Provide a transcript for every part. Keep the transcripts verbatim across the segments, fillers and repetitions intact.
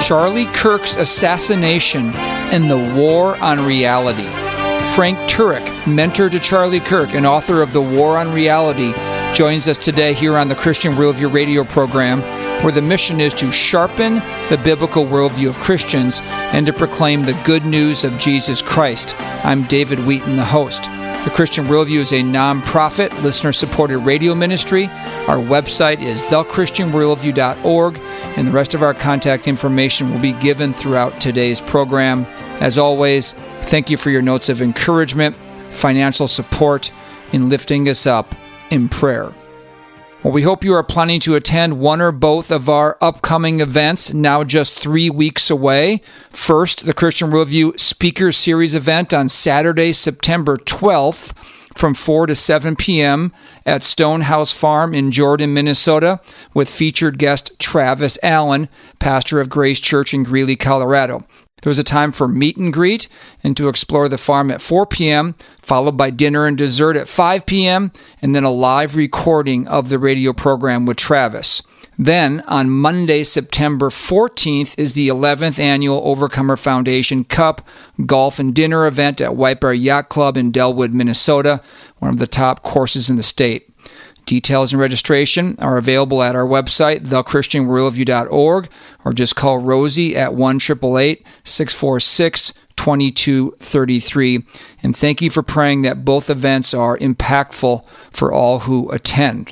Charlie Kirk's assassination and the war on reality. Frank Turek, mentor to Charlie Kirk and author of The War on Reality, joins us today here on the Christian Worldview radio program, where the mission is to sharpen the biblical worldview of Christians and to proclaim the good news of Jesus Christ. I'm David Wheaton, the host. The Christian Worldview is a non-profit, listener-supported radio ministry. Our website is the christian worldview dot org, and the rest of our contact information will be given throughout today's program. As always, thank you for your notes of encouragement, financial support, in lifting us up in prayer. Well, we hope you are planning to attend one or both of our upcoming events, now just three weeks away. First, the Christian Worldview Speaker Series event on Saturday, September twelfth, from four to seven p.m. at Stonehouse Farm in Jordan, Minnesota, with featured guest Travis Allen, pastor of Grace Church in Greeley, Colorado. There was a time for meet and greet and to explore the farm at four p.m., followed by dinner and dessert at five p.m., and then a live recording of the radio program with Travis. Then, on Monday, September fourteenth, is the eleventh Annual Overcomer Foundation Cup Golf and Dinner event at White Bear Yacht Club in Delwood, Minnesota, one of the top courses in the state. Details and registration are available at our website, the christian worldview dot org, or just call Rosie at one eight eight eight, six four six, two two three three. And thank you for praying that both events are impactful for all who attend.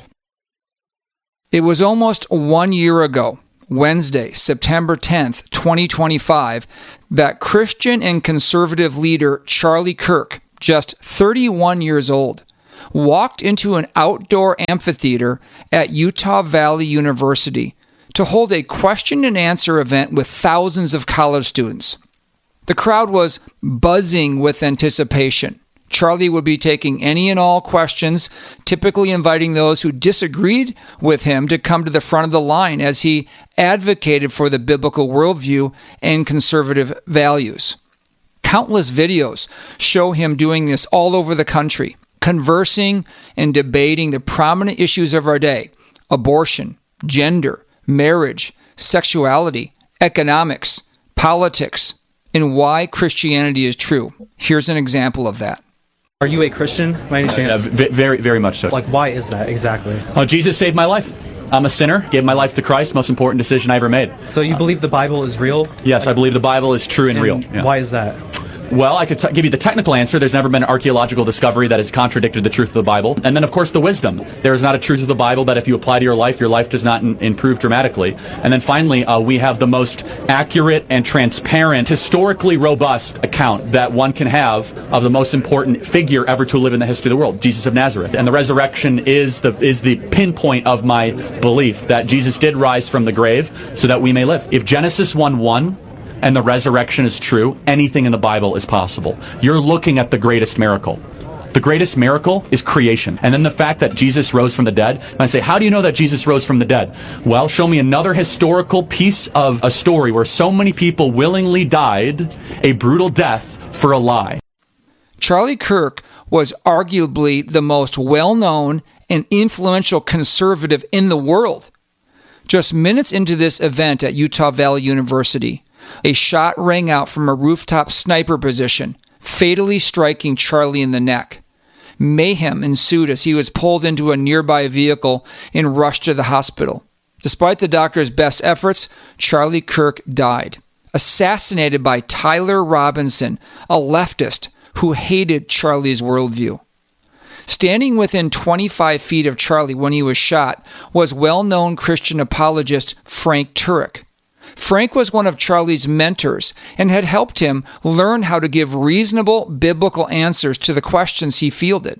It was almost one year ago, Wednesday, September tenth, twenty twenty-five, that Christian and conservative leader Charlie Kirk, just thirty-one years old, walked into an outdoor amphitheater at Utah Valley University to hold a question and answer event with thousands of college students. The crowd was buzzing with anticipation. Charlie would be taking any and all questions, typically inviting those who disagreed with him to come to the front of the line as he advocated for the biblical worldview and conservative values. Countless videos show him doing this all over the country, conversing and debating the prominent issues of our day: abortion, gender, marriage, sexuality, economics, politics, and why Christianity is true. Here's an example of that. Are you a Christian, by any chance? Uh, v- very, very much so. Like, why is that exactly? Oh, Jesus saved my life. I'm a sinner, gave my life to Christ, most important decision I ever made. So you believe the Bible is real? Yes, like, I believe the Bible is true and, and real. Yeah. Why is that? Well, I could t- give you the technical answer. There's never been an archaeological discovery that has contradicted the truth of the Bible. And then, of course, the wisdom. There is not a truth of the Bible that if you apply to your life, your life does not in- improve dramatically. And then finally, uh, we have the most accurate and transparent, historically robust account that one can have of the most important figure ever to live in the history of the world, Jesus of Nazareth. And the resurrection is the is the pinpoint of my belief that Jesus did rise from the grave so that we may live. If Genesis one one and the resurrection is true, anything in the Bible is possible. You're looking at the greatest miracle. The greatest miracle is creation. And then the fact that Jesus rose from the dead. And I say, how do you know that Jesus rose from the dead? Well, show me another historical piece of a story where so many people willingly died a brutal death for a lie. Charlie Kirk was arguably the most well-known and influential conservative in the world. Just minutes into this event at Utah Valley University, a shot rang out from a rooftop sniper position, fatally striking Charlie in the neck. Mayhem ensued as he was pulled into a nearby vehicle and rushed to the hospital. Despite the doctor's best efforts, Charlie Kirk died, assassinated by Tyler Robinson, a leftist who hated Charlie's worldview. Standing within twenty-five feet of Charlie when he was shot was well-known Christian apologist Frank Turek. Frank was one of Charlie's mentors and had helped him learn how to give reasonable biblical answers to the questions he fielded.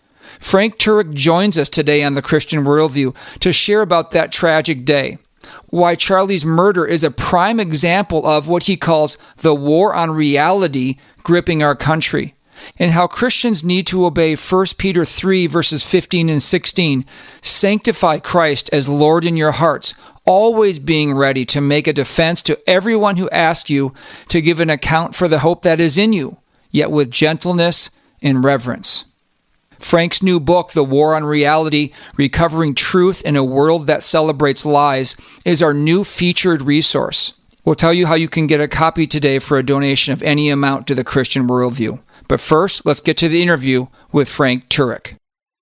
Frank Turek joins us today on the Christian Worldview to share about that tragic day, why Charlie's murder is a prime example of what he calls the war on reality gripping our country, and how Christians need to obey First Peter three, verses fifteen and sixteen, sanctify Christ as Lord in your hearts, always being ready to make a defense to everyone who asks you to give an account for the hope that is in you, yet with gentleness and reverence. Frank's new book, The War on Reality, Recovering Truth in a World That Celebrates Lies, is our new featured resource. We'll tell you how you can get a copy today for a donation of any amount to the Christian Worldview. But first, let's get to the interview with Frank Turek.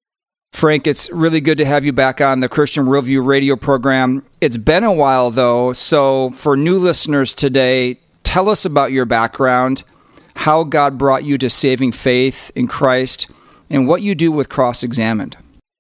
Frank, it's really good to have you back on the Christian Worldview radio program. It's been a while, though, so for new listeners today, tell us about your background, how God brought you to saving faith in Christ, and what you do with Cross-Examined.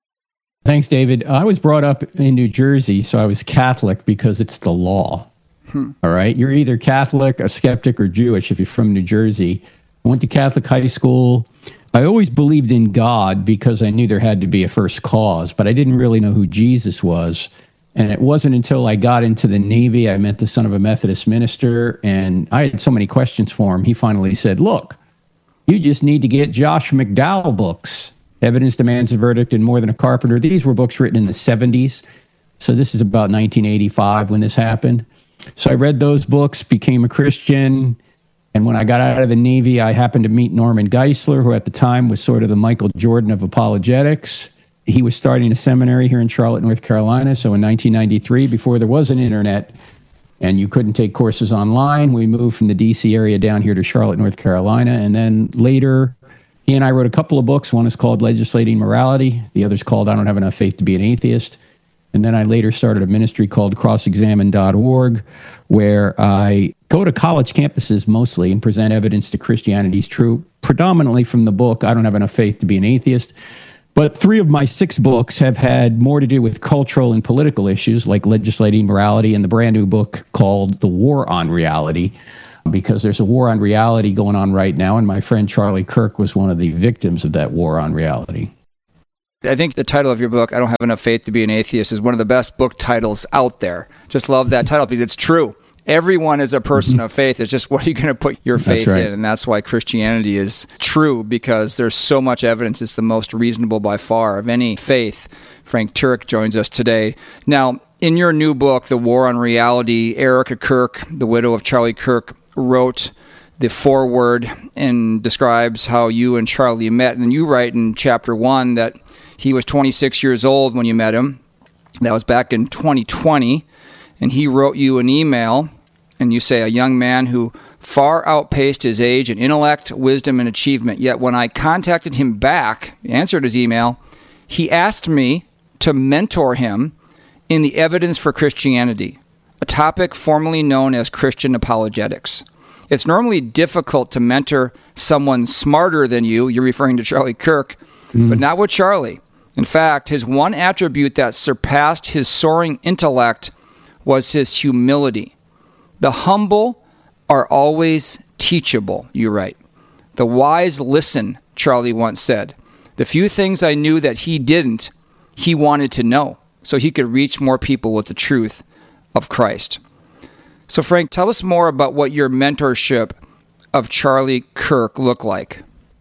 Thanks, David. I was brought up in New Jersey, so I was Catholic because it's the law. Hmm. All right? You're either Catholic, a skeptic, or Jewish if you're from New Jersey. I went to Catholic high school. I always believed in God because I knew there had to be a first cause, but I didn't really know who Jesus was. And it wasn't until I got into the Navy, I met the son of a Methodist minister, and I had so many questions for him. He finally said, look, you just need to get Josh McDowell books. Evidence Demands a Verdict and More Than a Carpenter. These were books written in the seventies. So this is about nineteen eighty-five when this happened. So I read those books, became a Christian. And when I got out of the Navy, I happened to meet Norman Geisler, who at the time was sort of the Michael Jordan of apologetics. He was starting a seminary here in Charlotte, North Carolina. So in nineteen ninety-three, before there was an internet and you couldn't take courses online, we moved from the D C area down here to Charlotte, North Carolina. And then later, he and I wrote a couple of books. One is called Legislating Morality. The other's called I Don't Have Enough Faith to Be an Atheist. And then I later started a ministry called cross examine dot org, where I go to college campuses mostly and present evidence to Christianity's true, predominantly from the book I Don't Have Enough Faith to Be an Atheist. But three of my six books have had more to do with cultural and political issues, like Legislating Morality, and the brand new book called The War on Reality, because there's a war on reality going on right now, and my friend Charlie Kirk was one of the victims of that war on reality. I think the title of your book, I Don't Have Enough Faith to Be an Atheist, is one of the best book titles out there. Just love that title because it's true. Everyone is a person mm-hmm. of faith. It's just what are you going to put your faith right. in? And that's why Christianity is true, because there's so much evidence. It's the most reasonable by far of any faith. Frank Turek joins us today. Now, in your new book, The War on Reality, Erica Kirk, the widow of Charlie Kirk, wrote the foreword and describes how you and Charlie met. And you write in chapter one that he was twenty-six years old when you met him. That was back in twenty twenty. And he wrote you an email, and you say, a young man who far outpaced his age in intellect, wisdom, and achievement. Yet when I contacted him back, answered his email, he asked me to mentor him in the evidence for Christianity, a topic formerly known as Christian apologetics. It's normally difficult to mentor someone smarter than you, you're referring to Charlie Kirk, mm. but not with Charlie. In fact, his one attribute that surpassed his soaring intellect was his humility. The humble are always teachable, you write. The wise listen, Charlie once said. The few things I knew that he didn't, he wanted to know, so he could reach more people with the truth of Christ. So Frank, tell us more about what your mentorship of Charlie Kirk looked like.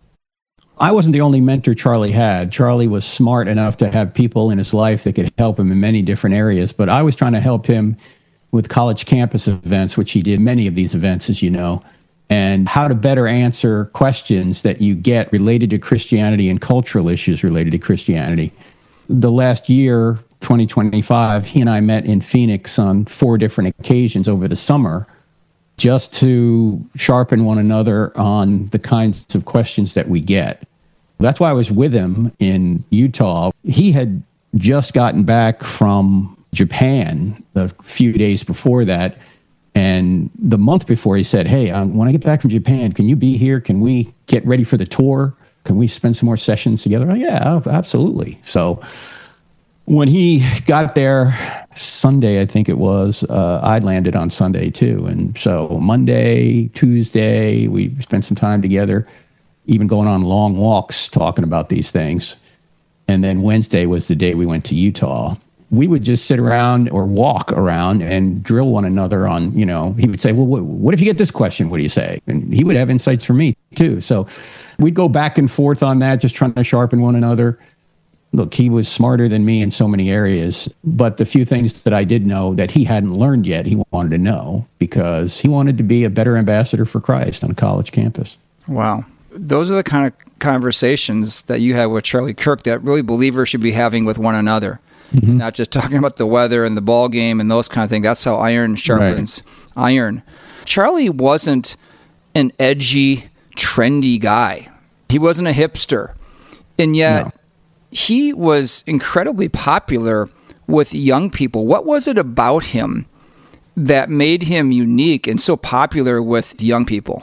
I wasn't the only mentor Charlie had. Charlie was smart enough to have people in his life that could help him in many different areas, but I was trying to help him with college campus events, which he did many of these events, as you know, and how to better answer questions that you get related to Christianity and cultural issues related to Christianity. The last year, twenty twenty-five, he and I met in Phoenix on four different occasions over the summer, just to sharpen one another on the kinds of questions that we get. That's why I was with him in Utah. He had just gotten back from Japan a few days before that, and the month before he said, hey, um, when I get back from Japan, can you be here? Can we get ready for the tour? Can we spend some more sessions together? Oh, yeah, absolutely. So when he got there Sunday, I think it was, uh, I landed on Sunday too. And so Monday, Tuesday, we spent some time together, even going on long walks talking about these things. And then Wednesday was the day we went to Utah. We would just sit around or walk around and drill one another on, you know, he would say, well, what, what if you get this question? What do you say? And he would have insights for me too. So we'd go back and forth on that, just trying to sharpen one another. Look, he was smarter than me in so many areas, but the few things that I did know that he hadn't learned yet, he wanted to know because he wanted to be a better ambassador for Christ on a college campus. Wow. Those are the kind of conversations that you had with Charlie Kirk that really believers should be having with one another. mm-hmm. not just talking about the weather and the ball game and those kind of things. That's how iron sharpens right. iron. Charlie wasn't an edgy, trendy guy. He wasn't a hipster. And yet no. he was incredibly popular with young people. What was it about him that made him unique and so popular with young people?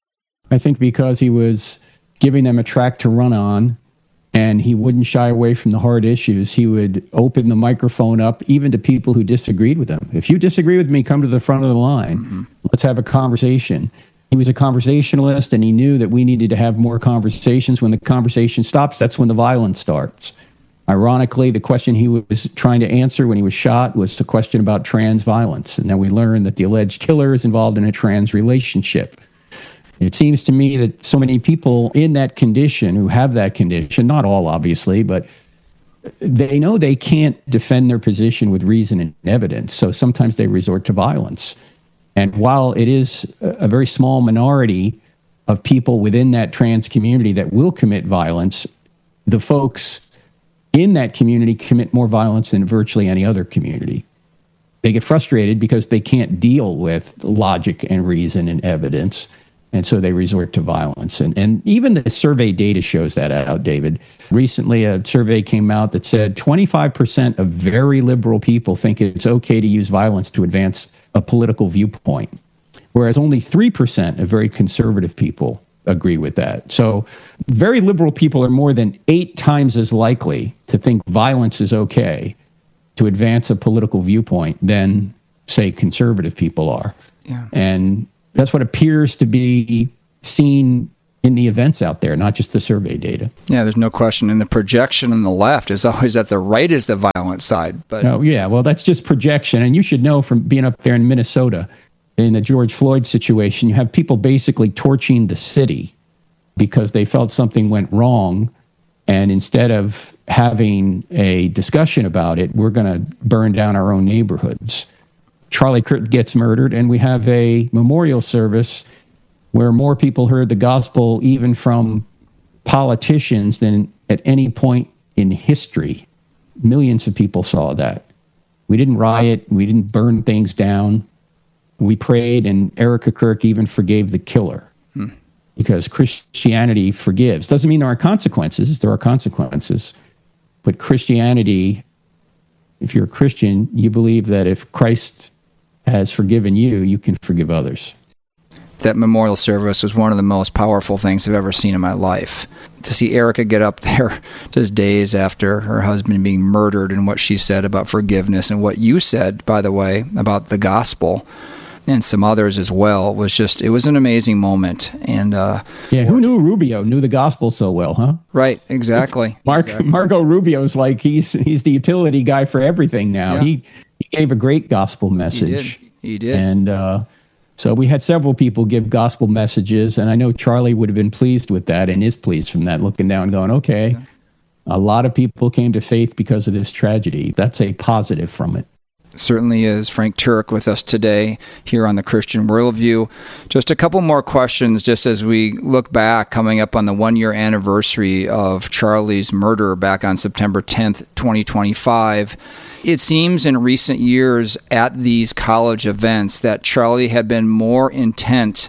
I think because he was giving them a track to run on, and he wouldn't shy away from the hard issues. He would open the microphone up even to people who disagreed with him. If you disagree with me, come to the front of the line. Mm-hmm. Let's have a conversation. He was a conversationalist, and he knew that we needed to have more conversations. When the conversation stops, that's when the violence starts. Ironically, the question he was trying to answer when he was shot was the question about trans violence. And then we learned that the alleged killer is involved in a trans relationship. It seems to me that so many people in that condition who have that condition, not all obviously, but they know they can't defend their position with reason and evidence. So sometimes they resort to violence. And while it is a very small minority of people within that trans community that will commit violence, the folks in that community commit more violence than virtually any other community. They get frustrated because they can't deal with logic and reason and evidence. And so they resort to violence. And, and even the survey data shows that out, David. Recently, a survey came out that said twenty-five percent of very liberal people think it's okay to use violence to advance a political viewpoint, whereas only three percent of very conservative people agree with that. So very liberal people are more than eight times as likely to think violence is okay to advance a political viewpoint than, say, conservative people are. Yeah. And that's what appears to be seen in the events out there, not just the survey data. Yeah, there's no question. And the projection on the left is always that the right is the violent side. But oh, yeah, well, that's just projection. And you should know from being up there in Minnesota, in the George Floyd situation, you have people basically torching the city because they felt something went wrong. And instead of having a discussion about it, we're going to burn down our own neighborhoods. Charlie Kirk gets murdered, and we have a memorial service where more people heard the gospel even from politicians than at any point in history. Millions of people saw that. We didn't riot. We didn't burn things down. We prayed, and Erica Kirk even forgave the killer hmm. because Christianity forgives. Doesn't mean there are consequences. There are consequences. But Christianity, if you're a Christian, you believe that if Christ has forgiven you, you can forgive others. That memorial service was one of the most powerful things I've ever seen in my life. To see Erica get up there just days after her husband being murdered and what she said about forgiveness and what you said, by the way, about the gospel and some others as well, was just, it was an amazing moment. And uh, yeah, who knew Rubio knew the gospel so well, huh? Right, exactly. Mark exactly. Marco Rubio's like, he's he's the utility guy for everything now. Yeah. He He gave a great gospel message. He did. He did. And uh, so we had several people give gospel messages, and I know Charlie would have been pleased with that and is pleased from that, looking down and going, okay, yeah. a lot of people came to faith because of this tragedy. That's a positive from it. Certainly is. Frank Turek with us today here on the Christian Worldview. Just a couple more questions just as we look back, coming up on the one-year anniversary of Charlie's murder back on September tenth, twenty twenty-five. It seems in recent years at these college events that Charlie had been more intent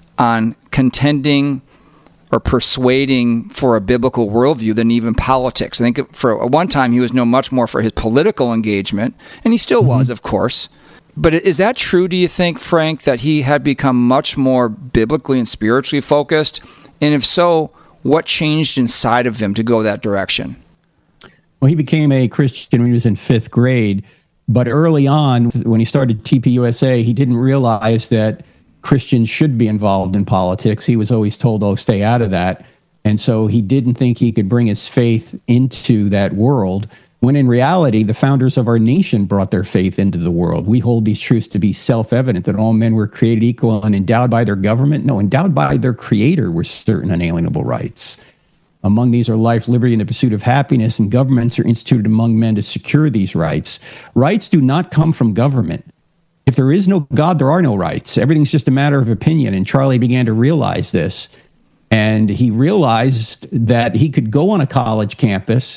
on contending or persuading for a biblical worldview than even politics. I think for one time he was known much more for his political engagement, and he still mm-hmm. was, of course. But is that true, do you think, Frank, that he had become much more biblically and spiritually focused? And if so, what changed inside of him to go that direction? Well, he became a Christian when he was in fifth grade. But early on, when he started T P U S A, he didn't realize that Christians should be involved in politics. He was always told, oh, stay out of that. And so he didn't think he could bring his faith into that world, when in reality, the founders of our nation brought their faith into the world. We hold these truths to be self-evident, that all men were created equal and endowed by their government. No, endowed by their creator with certain unalienable rights. Among these are life, liberty, and the pursuit of happiness, and governments are instituted among men to secure these rights. Rights do not come from government. If there is no God, there are no rights. Everything's just a matter of opinion. And Charlie began to realize this. And he realized that he could go on a college campus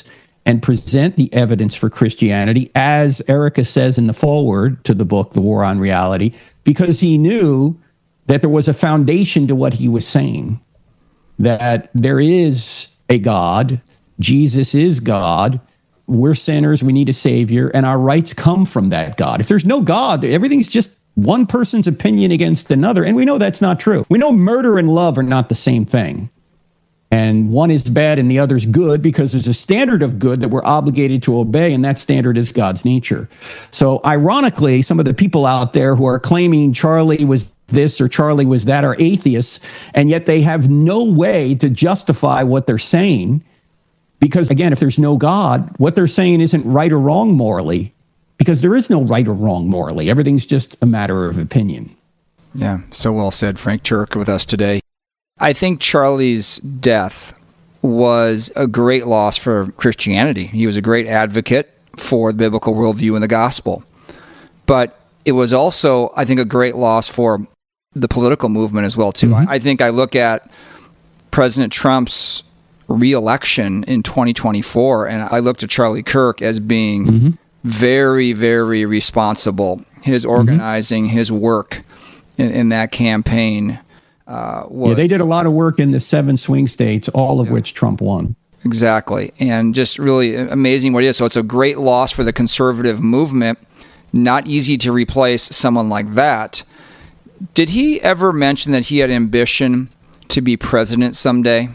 and present the evidence for Christianity, as Erica says in the foreword to the book, The War on Reality, because he knew that there was a foundation to what he was saying, that there is a God, Jesus is God, we're sinners, we need a savior, and our rights come from that God. If there's no God, everything's just one person's opinion against another, and we know that's not true. We know murder and love are not the same thing. And one is bad and the other's good because there's a standard of good that we're obligated to obey, and that standard is God's nature. So ironically, some of the people out there who are claiming Charlie was this or Charlie was that are atheists, and yet they have no way to justify what they're saying. Because again, if there's no God, what they're saying isn't right or wrong morally, because there is no right or wrong morally. Everything's just a matter of opinion. Yeah, so well said. Frank Turek with us today. I think Charlie's death was a great loss for Christianity. He was a great advocate for the biblical worldview and the gospel. But it was also, I think, a great loss for the political movement as well, too. Mm-hmm. I, I think I look at President Trump's re-election in twenty twenty-four, and I looked at Charlie Kirk as being mm-hmm. very, very responsible. His organizing, mm-hmm. his work in, in that campaign uh, was... Yeah, they did a lot of work in the seven swing states, all of yeah. which Trump won. Exactly, and just really amazing what it is. So it's a great loss for the conservative movement. Not easy to replace someone like that. Did he ever mention that he had ambition to be president someday?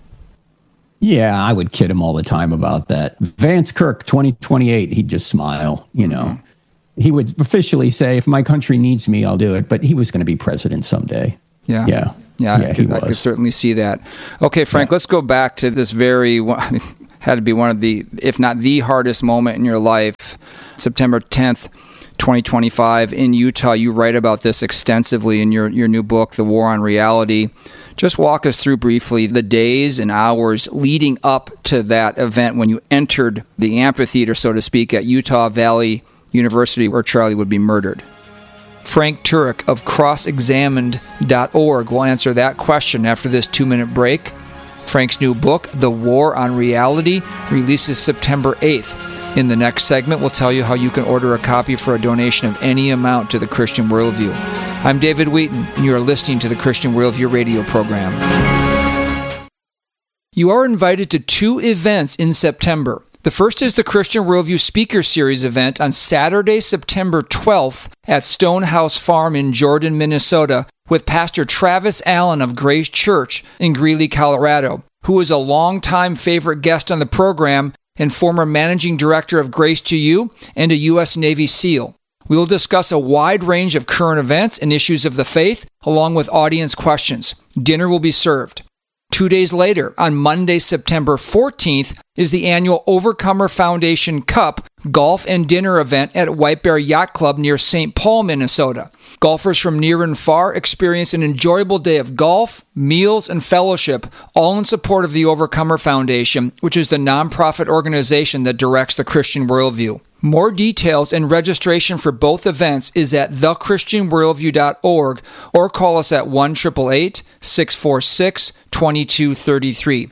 Yeah, I would kid him all the time about that. Vance Kirk, twenty twenty-eight, he'd just smile, you know. Mm-hmm. He would officially say, if my country needs me, I'll do it. But he was going to be president someday. Yeah. Yeah. Yeah, yeah I, could, I could certainly see that. Okay, Frank, yeah. let's go back to this very, I mean, had to be one of the, if not the hardest moment in your life, September tenth, twenty twenty-five in Utah. You write about this extensively in your, your new book, The War on Reality. Just walk us through briefly the days and hours leading up to that event when you entered the amphitheater, so to speak, at Utah Valley University where Charlie would be murdered. Frank Turek of cross examined dot org will answer that question after this two-minute break. Frank's new book, The War on Reality, releases September eighth. In the next segment, we'll tell you how you can order a copy for a donation of any amount to the Christian Worldview. I'm David Wheaton, and you are listening to the Christian Worldview radio program. You are invited to two events in September. The first is the Christian Worldview Speaker Series event on Saturday, September twelfth at Stonehouse Farm in Jordan, Minnesota, with Pastor Travis Allen of Grace Church in Greeley, Colorado, who is a longtime favorite guest on the program and former managing director of Grace to You and a U S Navy SEAL. We will discuss a wide range of current events and issues of the faith, along with audience questions. Dinner will be served. Two days later, on Monday, September fourteenth, is the annual Overcomer Foundation Cup golf and dinner event at White Bear Yacht Club near Saint Paul, Minnesota. Golfers from near and far experience an enjoyable day of golf, meals, and fellowship, all in support of the Overcomer Foundation, which is the nonprofit organization that directs the Christian Worldview. More details and registration for both events is at the christian worldview dot org or call us at one eight eight eight, six four six, two two three three.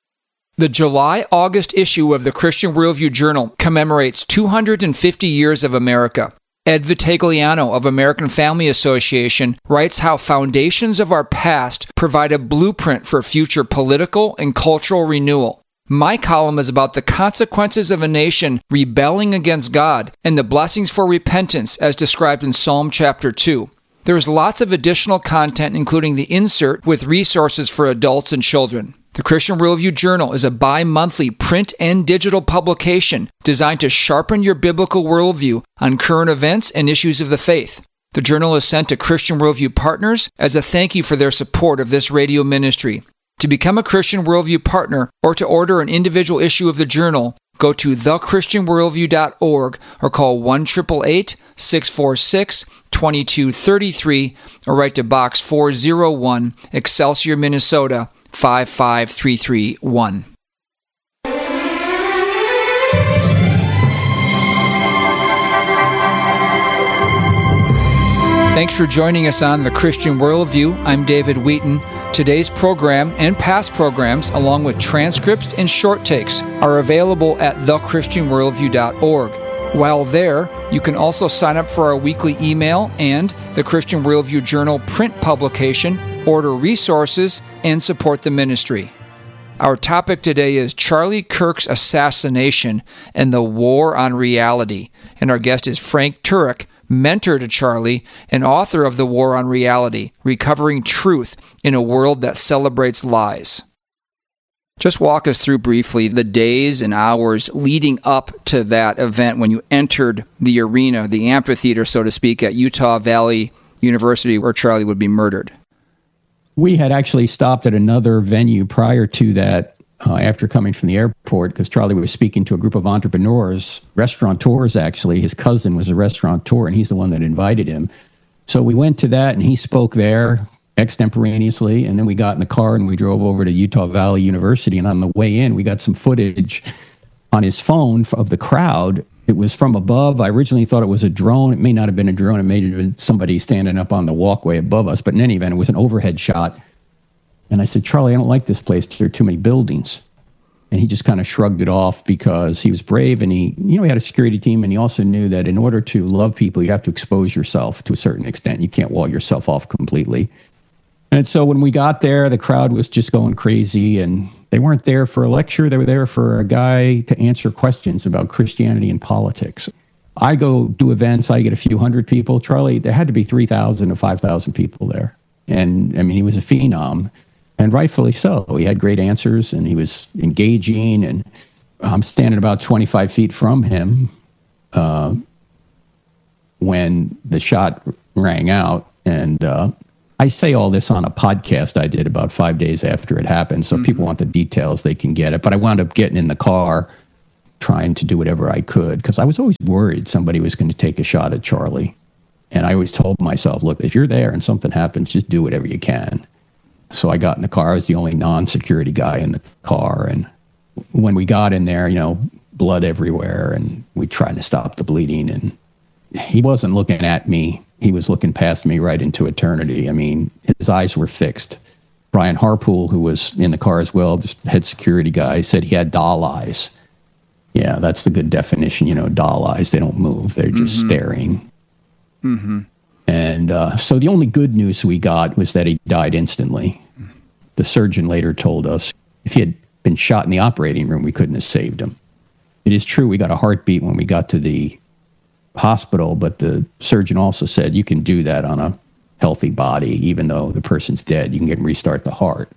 The July-August issue of the Christian Worldview Journal commemorates two hundred fifty years of America. Ed Vitagliano of American Family Association writes how foundations of our past provide a blueprint for future political and cultural renewal. My column is about the consequences of a nation rebelling against God and the blessings for repentance as described in Psalm chapter two. There is lots of additional content, including the insert with resources for adults and children. The Christian Worldview Journal is a bi-monthly print and digital publication designed to sharpen your biblical worldview on current events and issues of the faith. The journal is sent to Christian Worldview partners as a thank you for their support of this radio ministry. To become a Christian Worldview partner or to order an individual issue of the journal, go to the christian worldview dot org or call one eight eight eight, six four six, two two three three or write to Box four oh one, Excelsior, Minnesota, five five three three one. Thanks for joining us on The Christian Worldview. I'm David Wheaton. Today's program and past programs, along with transcripts and short takes, are available at the christian worldview dot org. While there, you can also sign up for our weekly email and the Christian Worldview Journal print publication, order resources, and support the ministry. Our topic today is Charlie Kirk's assassination and the war on reality. And our guest is Frank Turek, mentor to Charlie and author of The War on Reality, Recovering Truth in a World That Celebrates Lies. Just walk us through briefly the days and hours leading up to that event when you entered the arena, the amphitheater, so to speak, at Utah Valley University where Charlie would be murdered. We had actually stopped at another venue prior to that uh, after coming from the airport because Charlie was speaking to a group of entrepreneurs, restaurateurs actually. His cousin was a restaurateur and he's the one that invited him. So we went to that and he spoke there extemporaneously, and then we got in the car and we drove over to Utah Valley University, and on the way in we got some footage on his phone of the crowd. It was from above. I originally thought it was a drone. It may not have been a drone. It may have been somebody standing up on the walkway above us, but in any event, it was an overhead shot. And I said, Charlie, I don't like this place. There are too many buildings. And he just kind of shrugged it off because he was brave, and he, you know, he had a security team, and he also knew that in order to love people, you have to expose yourself to a certain extent. You can't wall yourself off completely. And so when we got there, the crowd was just going crazy, and they weren't there for a lecture. They were there for a guy to answer questions about Christianity and politics. I go do events. I get a few hundred people. Charlie, there had to be three thousand or five thousand people there. And, I mean, he was a phenom, and rightfully so. He had great answers, and he was engaging, and I'm standing about twenty-five feet from him uh, when the shot rang out, and uh, I say all this on a podcast I did about five days after it happened. So if mm-hmm. people want the details, they can get it. But I wound up getting in the car trying to do whatever I could because I was always worried somebody was going to take a shot at Charlie. And I always told myself, look, if you're there and something happens, just do whatever you can. So I got in the car. I was the only non-security guy in the car. And when we got in there, you know, blood everywhere. And we tried to stop the bleeding. And he wasn't looking at me. He was looking past me right into eternity. I mean, his eyes were fixed. Brian Harpool, who was in the car as well, the head security guy, said he had doll eyes. Yeah, that's the good definition, you know, doll eyes. They don't move. They're just mm-hmm. staring. Mm-hmm. And uh, so the only good news we got was that he died instantly. The surgeon later told us if he had been shot in the operating room, we couldn't have saved him. It is true we got a heartbeat when we got to the hospital, but the surgeon also said you can do that on a healthy body, even though the person's dead. You can get restart the heart.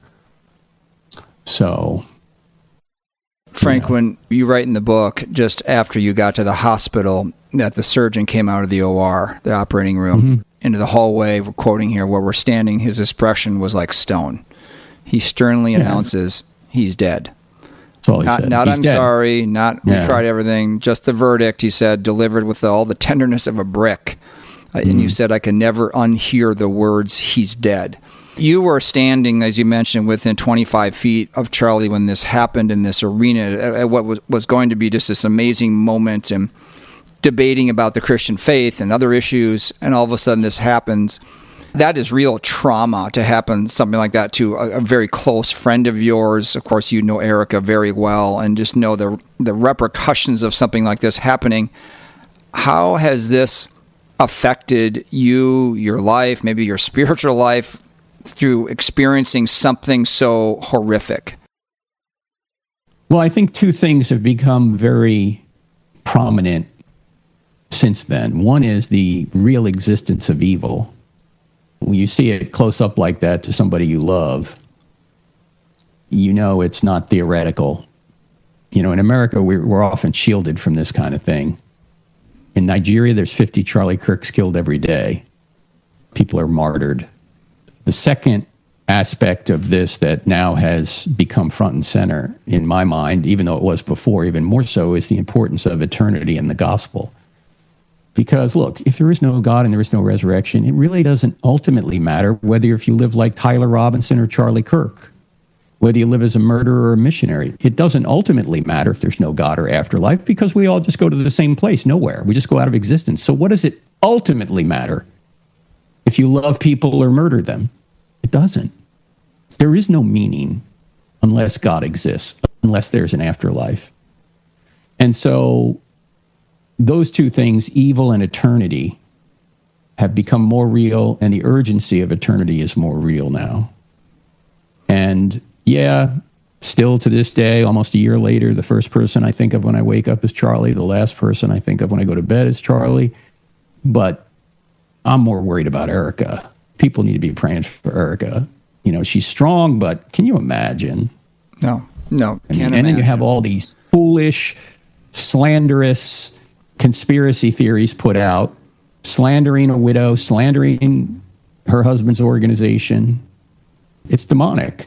So, Frank, you know. When you write in the book, just after you got to the hospital, that the surgeon came out of the O R, the operating room, mm-hmm. into the hallway, we're quoting here, where we're standing, his expression was like stone. He sternly yeah. announces he's dead. Not, not I'm dead. sorry, not we yeah. tried everything, just the verdict, he said, delivered with all the tenderness of a brick. Uh, mm-hmm. And you said, I can never unhear the words, he's dead. You were standing, as you mentioned, within twenty-five feet of Charlie when this happened in this arena, at what was, was going to be just this amazing moment, and debating about the Christian faith and other issues, and all of a sudden this happens. That is real trauma to happen, something like that, to a, a very close friend of yours. Of course, you know Erica very well, and just know the the repercussions of something like this happening. How has this affected you, your life, maybe your spiritual life, through experiencing something so horrific? Well, I think two things have become very prominent since then. One is the real existence of evil. When you see it close up like that to somebody you love, you know it's not theoretical. You know, in America, we're, we're often shielded from this kind of thing. In Nigeria, there's fifty Charlie Kirks killed every day. People are martyred. The second aspect of this that now has become front and center in my mind, even though it was before, even more so, is the importance of eternity in the gospel. Because, look, if there is no God and there is no resurrection, it really doesn't ultimately matter whether if you live like Tyler Robinson or Charlie Kirk, whether you live as a murderer or a missionary. It doesn't ultimately matter if there's no God or afterlife, because we all just go to the same place, nowhere. We just go out of existence. So what does it ultimately matter if you love people or murder them? It doesn't. There is no meaning unless God exists, unless there's an afterlife. And so those two things, evil and eternity, have become more real, and the urgency of eternity is more real now. And yeah, still to this day, almost a year later, the first person I think of when I wake up is Charlie. The last person I think of when I go to bed is Charlie. But I'm more worried about Erica. People need to be praying for Erica. You know, she's strong, but can you imagine? No, no, I mean, can't and then you imagine. have all these foolish, slanderous conspiracy theories put out, slandering a widow, slandering her husband's organization. It's demonic.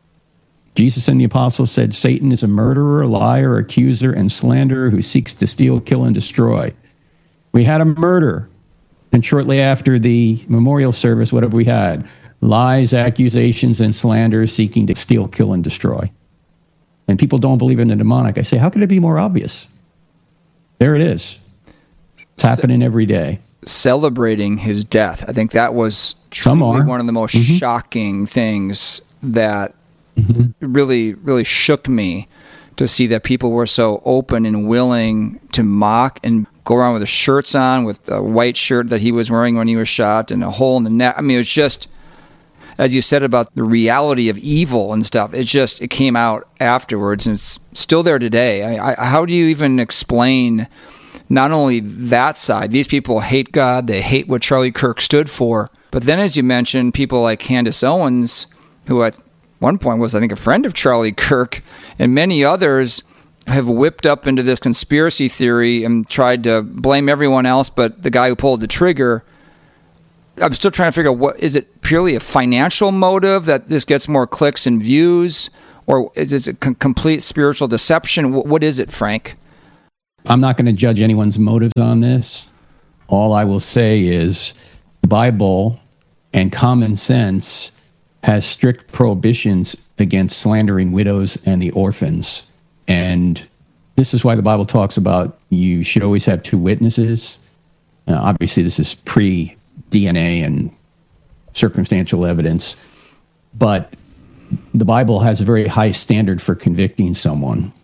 Jesus and the apostles said Satan is a murderer, a liar, accuser, and slanderer who seeks to steal, kill, and destroy. We had a murder. And shortly after the memorial service, what have we had? Lies, accusations, and slander seeking to steal, kill, and destroy. And people don't believe in the demonic. I say, how could it be more obvious? There it is. It's happening every day. Celebrating his death. I think that was Some truly are. one of the most Mhm. shocking things that Mm-hmm. really, really shook me to see that people were so open and willing to mock and go around with the shirts on, with a white shirt that he was wearing when he was shot and a hole in the neck. I mean, it was just, as you said about the reality of evil and stuff, it just, it came out afterwards, and it's still there today. I, I, how do you even explain not only that side? These people hate God, they hate what Charlie Kirk stood for, but then, as you mentioned, people like Candace Owens, who at one point was, I think, a friend of Charlie Kirk, and many others have whipped up into this conspiracy theory and tried to blame everyone else but the guy who pulled the trigger. I'm still trying to figure out, what is it, purely a financial motive that this gets more clicks and views, or is it a c- complete spiritual deception? What, what is it, Frank? I'm not going to judge anyone's motives on this. All I will say is the Bible and common sense has strict prohibitions against slandering widows and the orphans. And this is why the Bible talks about you should always have two witnesses. Uh, obviously, this is pre-D N A and circumstantial evidence. But the Bible has a very high standard for convicting someone.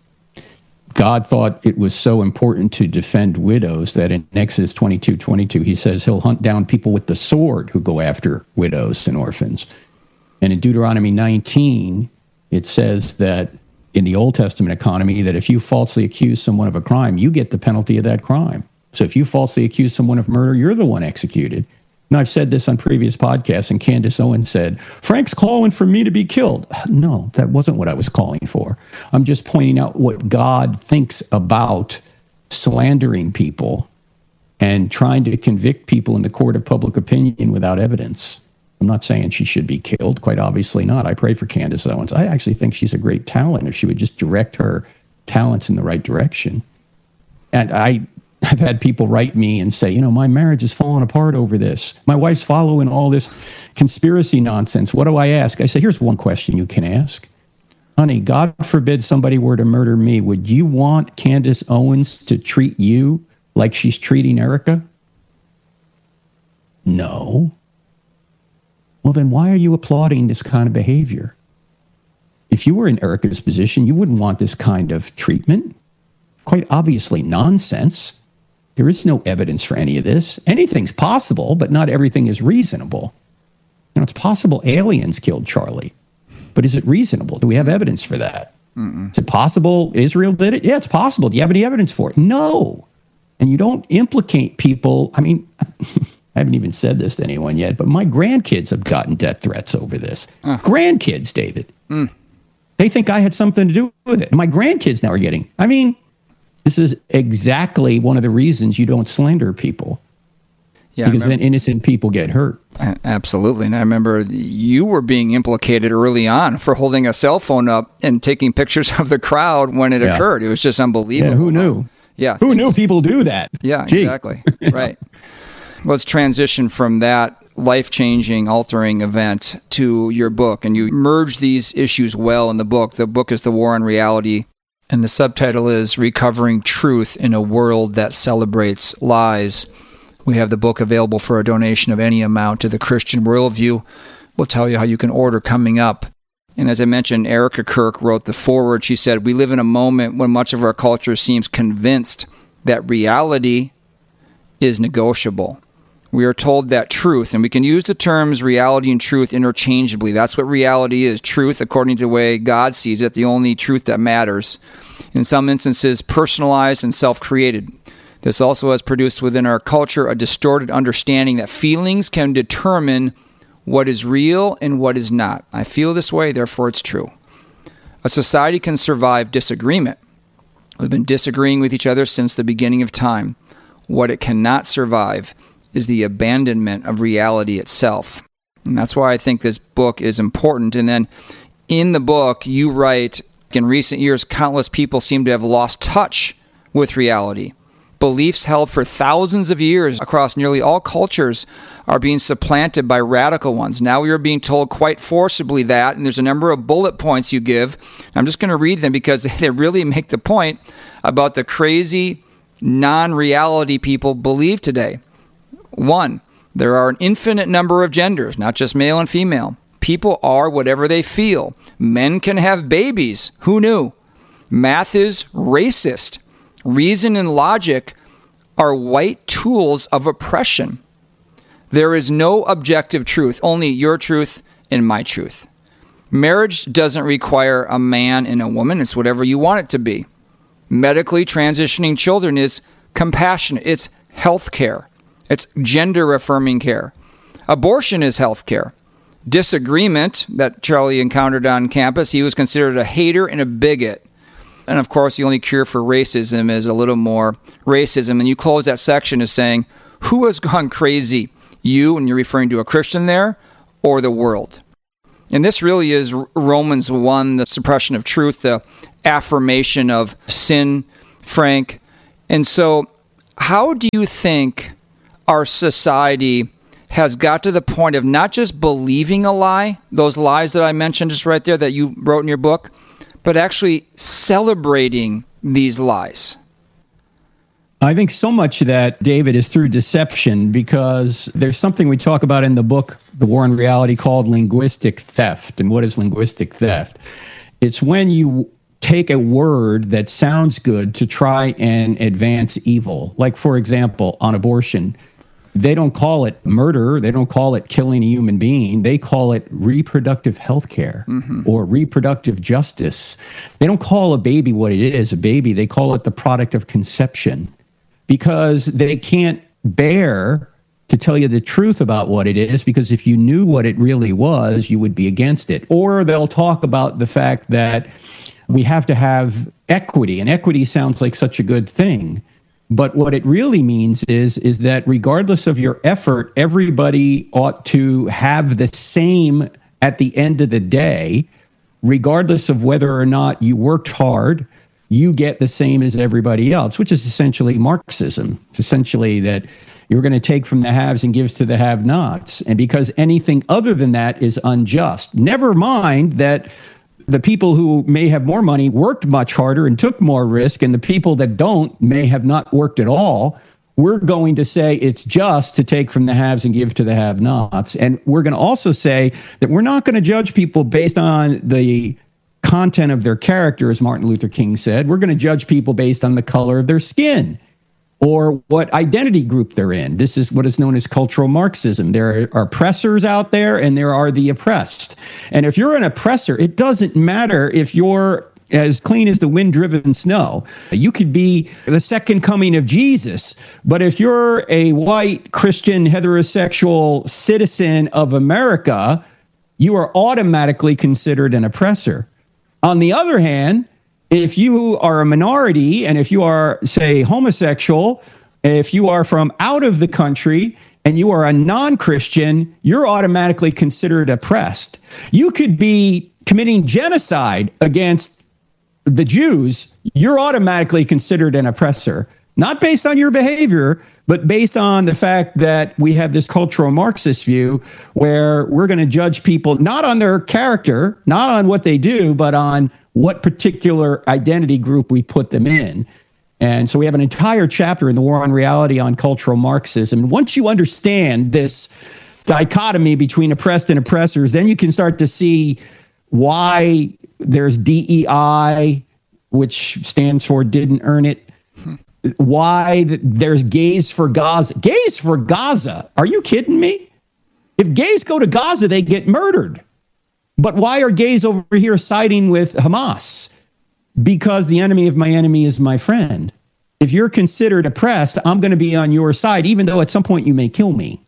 God thought it was so important to defend widows that in Exodus twenty-two twenty-two, he says he'll hunt down people with the sword who go after widows and orphans. And in Deuteronomy nineteen, it says that in the Old Testament economy, that if you falsely accuse someone of a crime, you get the penalty of that crime. So if you falsely accuse someone of murder, you're the one executed. And I've said this on previous podcasts, and Candace Owens said, Frank's calling for me to be killed. No, that wasn't what I was calling for. I'm just pointing out what God thinks about slandering people and trying to convict people in the court of public opinion without evidence. I'm not saying she should be killed, quite obviously not. I pray for Candace Owens. I actually think she's a great talent if she would just direct her talents in the right direction. And I have had people write me and say, you know, my marriage is falling apart over this. My wife's following all this conspiracy nonsense. What do I ask? I say, here's one question you can ask. Honey, God forbid somebody were to murder me. Would you want Candace Owens to treat you like she's treating Erica? No. Well, then why are you applauding this kind of behavior? If you were in Erica's position, you wouldn't want this kind of treatment. Quite obviously nonsense. There is no evidence for any of this. Anything's possible, but not everything is reasonable. You know, it's possible aliens killed Charlie, but is it reasonable? Do we have evidence for that? Mm-mm. Is it possible Israel did it? Yeah, it's possible. Do you have any evidence for it? No. And you don't implicate people. I mean, I haven't even said this to anyone yet, but my grandkids have gotten death threats over this. Uh. Grandkids, David. Mm. They think I had something to do with it. And my grandkids now are getting, I mean, this is exactly one of the reasons you don't slander people. Yeah, because then innocent people get hurt. Absolutely. And I remember you were being implicated early on for holding a cell phone up and taking pictures of the crowd when it yeah. occurred. It was just unbelievable. Yeah, who knew? Yeah. Who knew people do that? Yeah, Gee. exactly. Right. Let's transition from that life-changing, altering event to your book. And you merge these issues well in the book. The book is The War on Reality, and the subtitle is Recovering Truth in a World That Celebrates Lies. We have the book available for a donation of any amount to the Christian Worldview. We'll tell you how you can order coming up. And as I mentioned, Erica Kirk wrote the foreword. She said, "We live in a moment when much of our culture seems convinced that reality is negotiable. We are told that truth," and we can use the terms reality and truth interchangeably. That's what reality is. Truth, according to the way God sees it, the only truth that matters. In some instances, personalized and self-created. This also has produced within our culture a distorted understanding that feelings can determine what is real and what is not. I feel this way, therefore it's true. A society can survive disagreement. We've been disagreeing with each other since the beginning of time. What it cannot survive is the abandonment of reality itself. And that's why I think this book is important. And then in the book, you write, in recent years, countless people seem to have lost touch with reality. Beliefs held for thousands of years across nearly all cultures are being supplanted by radical ones. Now we are being told quite forcibly that, and there's a number of bullet points you give. I'm just going to read them because they really make the point about the crazy, non-reality people believe today. One, there are an infinite number of genders, not just male and female. People are whatever they feel. Men can have babies. Who knew? Math is racist. Reason and logic are white tools of oppression. There is no objective truth, only your truth and my truth. Marriage doesn't require a man and a woman. It's whatever you want it to be. Medically transitioning children is compassionate. It's health care. It's gender-affirming care. Abortion is health care. Disagreement that Charlie encountered on campus, he was considered a hater and a bigot. And of course, the only cure for racism is a little more racism. And you close that section as saying, who has gone crazy? You, and you're referring to a Christian there, or the world? And this really is Romans one, the suppression of truth, the affirmation of sin, Frank. And so how do you think our society has got to the point of not just believing a lie, those lies that I mentioned just right there that you wrote in your book, but actually celebrating these lies? I think so much of that, David, is through deception, because there's something we talk about in the book, The War on Reality, called linguistic theft. And what is linguistic theft? It's when you take a word that sounds good to try and advance evil. Like, for example, on abortion, they don't call it murder. They don't call it killing a human being. They call it reproductive health care mm-hmm. or reproductive justice. They don't call a baby what it is, a baby. They call it the product of conception, because they can't bear to tell you the truth about what it is, because if you knew what it really was, you would be against it. Or they'll talk about the fact that we have to have equity, and equity sounds like such a good thing. But what it really means is, is that regardless of your effort, everybody ought to have the same at the end of the day, regardless of whether or not you worked hard, you get the same as everybody else, which is essentially Marxism. It's essentially that you're going to take from the haves and gives to the have-nots. And because anything other than that is unjust. Never mind that the people who may have more money worked much harder and took more risk, and the people that don't may have not worked at all. We're going to say it's just to take from the haves and give to the have-nots. And we're going to also say that we're not going to judge people based on the content of their character, as Martin Luther King said. We're going to judge people based on the color of their skin or what identity group they're in. This is what is known as cultural Marxism. There are oppressors out there, and there are the oppressed. And if you're an oppressor, it doesn't matter if you're as clean as the wind-driven snow. You could be the second coming of Jesus, but if you're a white, Christian, heterosexual citizen of America, you are automatically considered an oppressor. On the other hand, if you are a minority, and if you are, say, homosexual, if you are from out of the country and you are a non-Christian, you're automatically considered oppressed. You could be committing genocide against the Jews. You're automatically considered an oppressor, not based on your behavior, but based on the fact that we have this cultural Marxist view where we're going to judge people not on their character, not on what they do, but on what particular identity group we put them in. And so we have an entire chapter in The War on Reality on cultural Marxism. Once you understand this dichotomy between oppressed and oppressors, then you can start to see why there's D E I, which stands for didn't earn it, why there's Gays for Gaza. Gays for Gaza? Are you kidding me? If gays go to Gaza, they get murdered. But why are gays over here siding with Hamas? Because the enemy of my enemy is my friend. If you're considered oppressed, I'm going to be on your side, even though at some point you may kill me.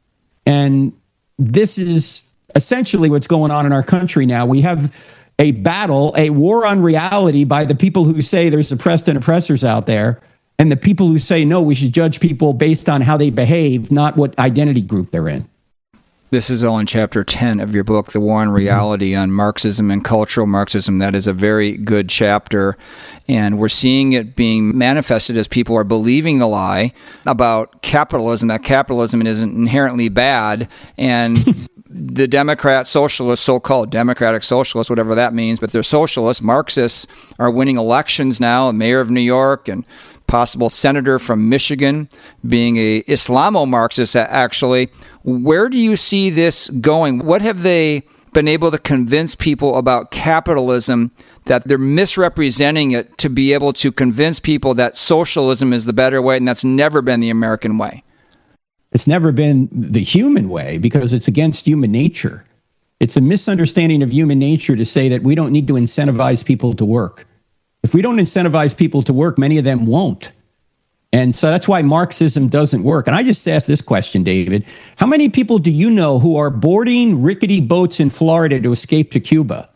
And this is essentially what's going on in our country now. We have a battle, a war on reality by the people who say there's oppressed and oppressors out there, and the people who say, no, we should judge people based on how they behave, not what identity group they're in. This is all in chapter ten of your book, The War on Reality, on Marxism and Cultural Marxism. That is a very good chapter, and we're seeing it being manifested as people are believing the lie about capitalism, that capitalism isn't inherently bad, and the Democrat socialists, so-called Democratic socialists, whatever that means, but they're socialists, Marxists, are winning elections now, mayor of New York and possible senator from Michigan, being a Islamo-Marxist, actually. Where do you see this going? What have they been able to convince people about capitalism, that they're misrepresenting it to be able to convince people that socialism is the better way, and that's never been the American way? It's never been the human way because it's against human nature. It's a misunderstanding of human nature to say that we don't need to incentivize people to work. If we don't incentivize people to work, many of them won't. And so that's why Marxism doesn't work. And I just asked this question, David. How many people do you know who are boarding rickety boats in Florida to escape to Cuba?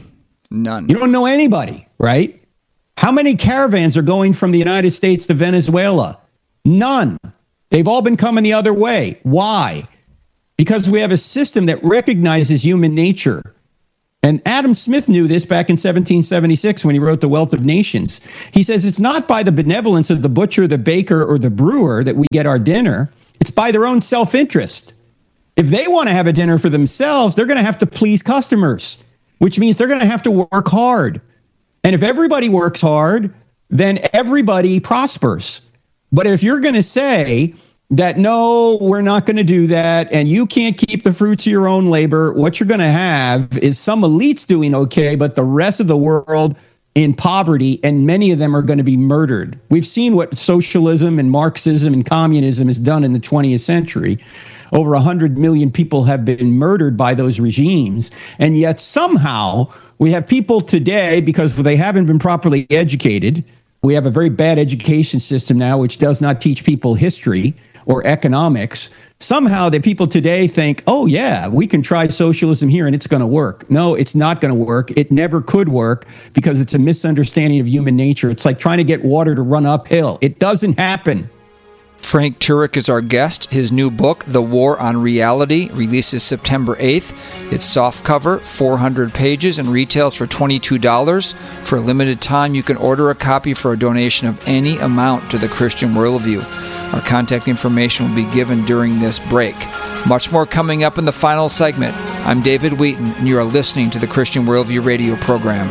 None. You don't know anybody, right? How many caravans are going from the United States to Venezuela? None. They've all been coming the other way. Why? Because we have a system that recognizes human nature. And Adam Smith knew this back in seventeen seventy-six when he wrote The Wealth of Nations. He says it's not by the benevolence of the butcher, the baker, or the brewer that we get our dinner. It's by their own self-interest. If they want to have a dinner for themselves, they're going to have to please customers, which means they're going to have to work hard. And if everybody works hard, then everybody prospers. But if you're going to say that, no, we're not going to do that, and you can't keep the fruits of your own labor, what you're going to have is some elites doing okay, but the rest of the world in poverty, and many of them are going to be murdered. We've seen what socialism and Marxism and communism has done in the twentieth century. Over one hundred million people have been murdered by those regimes, and yet somehow we have people today, because they haven't been properly educated. We have a very bad education system now, which does not teach people history or economics. Somehow the people today think, oh yeah, we can try socialism here and it's going to work. No, it's not going to work. It never could work because it's a misunderstanding of human nature. It's like trying to get water to run uphill. It doesn't happen. Frank Turek is our guest. His new book, The War on Reality, releases September eighth. It's softcover, four hundred pages, and retails for twenty-two dollars. For a limited time, you can order a copy for a donation of any amount to the Christian Worldview. Our contact information will be given during this break. Much more coming up in the final segment. I'm David Wheaton, and you are listening to the Christian Worldview radio program.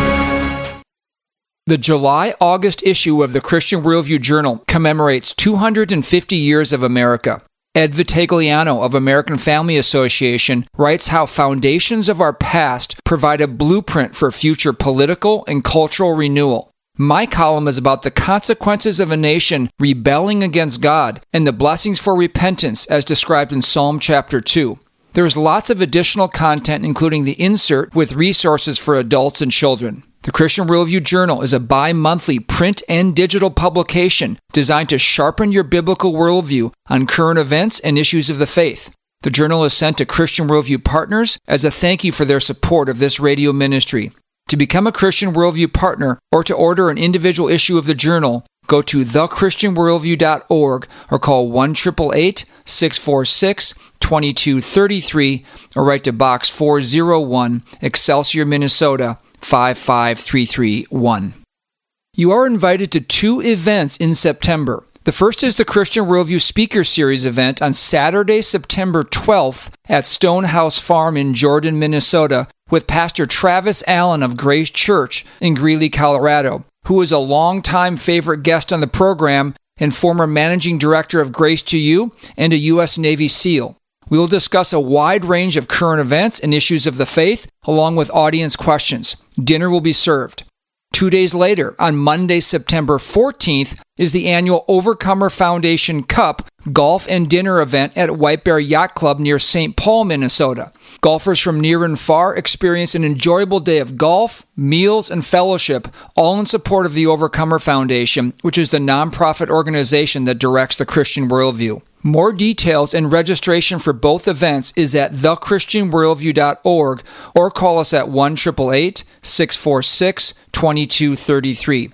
The July-August issue of the Christian Worldview Journal commemorates two hundred fifty years of America. Ed Vitagliano of American Family Association writes how foundations of our past provide a blueprint for future political and cultural renewal. My column is about the consequences of a nation rebelling against God and the blessings for repentance as described in Psalm chapter two. There is lots of additional content, including the insert with resources for adults and children. The Christian Worldview Journal is a bi-monthly print and digital publication designed to sharpen your biblical worldview on current events and issues of the faith. The journal is sent to Christian Worldview partners as a thank you for their support of this radio ministry. To become a Christian Worldview partner or to order an individual issue of the journal, go to the christian worldview dot org or call one eight eight eight, six four six, two two three three or write to Box four oh one, Excelsior, Minnesota, five five three three one. You are invited to two events in September. The first is the Christian Worldview Speaker Series event on Saturday, September twelfth at Stonehouse Farm in Jordan, Minnesota, with Pastor Travis Allen of Grace Church in Greeley, Colorado, who is a longtime favorite guest on the program and former managing director of Grace to You and a U S Navy SEAL. We will discuss a wide range of current events and issues of the faith, along with audience questions. Dinner will be served. Two days later, on Monday, September fourteenth, is the annual Overcomer Foundation Cup golf and dinner event at White Bear Yacht Club near Saint Paul, Minnesota. Golfers from near and far experience an enjoyable day of golf, meals, and fellowship, all in support of the Overcomer Foundation, which is the nonprofit organization that directs the Christian worldview. More details and registration for both events is at the christian worldview dot org or call us at one eight eight eight, six four six, two two three three.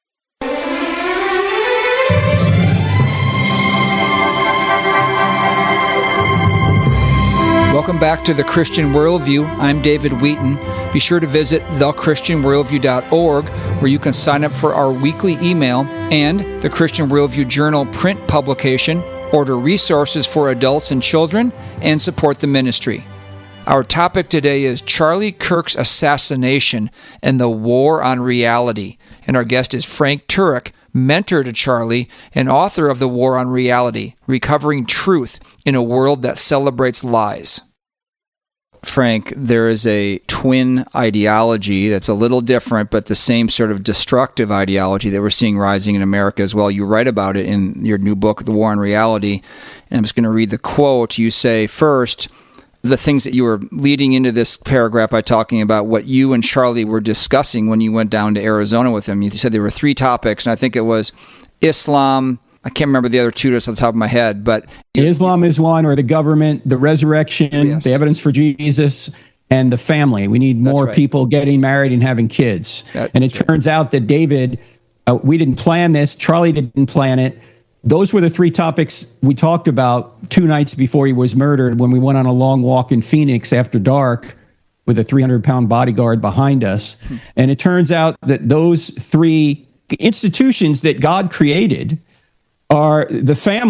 Welcome back to The Christian Worldview. I'm David Wheaton. Be sure to visit the christian worldview dot org, where you can sign up for our weekly email and the Christian Worldview Journal print publication, order resources for adults and children, and support the ministry. Our topic today is Charlie Kirk's assassination and the war on reality. And our guest is Frank Turek, mentor to Charlie and author of The War on Reality, Recovering Truth in a World That Celebrates Lies. Frank, there is a twin ideology that's a little different, but the same sort of destructive ideology that we're seeing rising in America as well. You write about it in your new book, The War on Reality. And I'm just going to read the quote. You say, first, the things that you were leading into this paragraph by talking about what you and Charlie were discussing when you went down to Arizona with him. You said there were three topics, and I think it was Islam. I can't remember the other two just off the top of my head, but Islam is one, or the government, the resurrection, yes. The evidence for Jesus, and the family. We need more right. people getting married and having kids. That, and it turns right. out that David, uh, we didn't plan this. Charlie didn't plan it. Those were the three topics we talked about two nights before he was murdered when we went on a long walk in Phoenix after dark with a three hundred pound bodyguard behind us. Hmm. And it turns out that those three institutions that God created are the family.